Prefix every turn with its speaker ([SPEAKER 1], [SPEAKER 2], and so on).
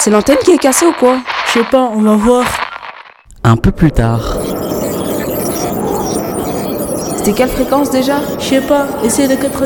[SPEAKER 1] C'est l'antenne qui est cassée ou quoi?
[SPEAKER 2] Je sais pas, on va voir.
[SPEAKER 3] Un peu plus tard.
[SPEAKER 1] C'était quelle fréquence déjà?
[SPEAKER 2] Je sais pas, essaye de 4